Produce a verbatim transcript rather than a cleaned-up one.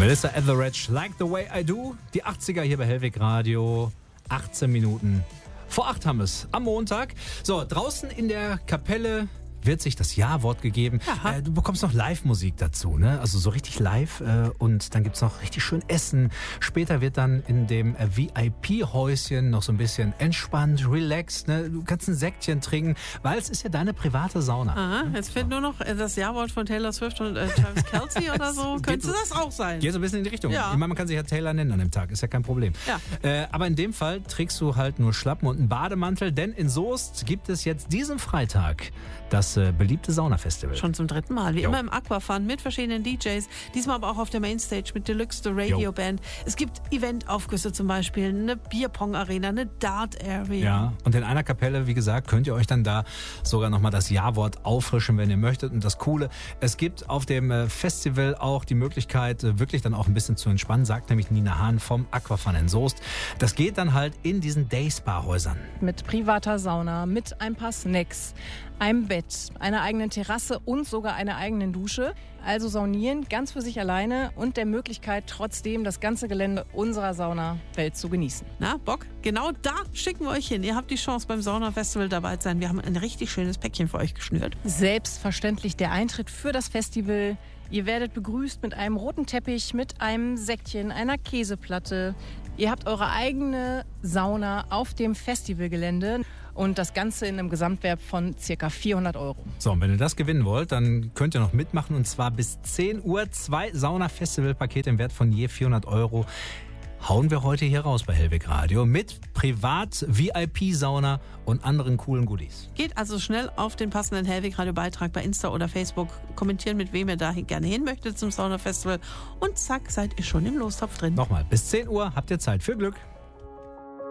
Melissa Etheridge, Like the Way I Do. Die achtziger hier bei Hellweg Radio. achtzehn Minuten vor acht haben wir es am Montag. So, draußen in der Kapelle wird sich das Ja-Wort gegeben. Äh, du bekommst noch Live-Musik dazu, ne? Also so richtig live. Äh, und dann gibt's noch richtig schön Essen. Später wird dann in dem äh, V I P-Häuschen noch so ein bisschen entspannt, relaxed. Ne? Du kannst ein Sektchen trinken, weil es ist ja deine private Sauna. Aha, jetzt fehlt nur noch das Ja-Wort von Taylor Swift und äh, Travis Kelce oder so. Könnte so, das auch sein? Geht so ein bisschen in die Richtung. Ja. Ich meine, man kann sich ja Taylor nennen an dem Tag, ist ja kein Problem. Ja. Äh, aber in dem Fall trägst du halt nur Schlappen und einen Bademantel, denn in Soest gibt es jetzt diesen Freitag das äh, beliebte Saunafestival. Schon zum dritten Mal. Wie Jo. immer im Aquafun mit verschiedenen D Js. Diesmal aber auch auf der Mainstage mit Deluxe The Radio Jo. Band. Es gibt Eventaufgüsse zum Beispiel, eine Bierpong-Arena, eine Dart-Area. Ja, und in einer Kapelle, wie gesagt, könnt ihr euch dann da sogar nochmal das Ja-Wort auffrischen, wenn ihr möchtet. Und das Coole, es gibt auf dem äh, Festival auch die Möglichkeit, äh, wirklich dann auch ein bisschen zu entspannen, sagt nämlich Nina Hahn vom Aquafun in Soest. Das geht dann halt in diesen Day-Spa-Häusern. Mit privater Sauna, mit ein paar Snacks, einem Bett, einer eigenen Terrasse und sogar einer eigenen Dusche. Also saunieren ganz für sich alleine und der Möglichkeit trotzdem das ganze Gelände unserer Saunawelt zu genießen. Na, Bock? Genau da schicken wir euch hin. Ihr habt die Chance beim Sauna-Festival dabei zu sein. Wir haben ein richtig schönes Päckchen für euch geschnürt. Selbstverständlich der Eintritt für das Festival. Ihr werdet begrüßt mit einem roten Teppich, mit einem Säckchen, einer Käseplatte. Ihr habt eure eigene Sauna auf dem Festivalgelände und das Ganze in einem Gesamtwert von ca. vierhundert Euro. So, und wenn ihr das gewinnen wollt, dann könnt ihr noch mitmachen und zwar bis zehn Uhr. Zwei Sauna-Festival-Pakete im Wert von je vierhundert Euro. Hauen wir heute hier raus bei Hellweg Radio mit Privat-V I P-Sauna und anderen coolen Goodies. Geht also schnell auf den passenden Hellweg-Radio-Beitrag bei Insta oder Facebook. Kommentieren, mit wem ihr da gerne hin möchtet zum Sauna-Festival. Und zack, seid ihr schon im Lostopf drin. Nochmal, bis zehn Uhr habt ihr Zeit für Glück.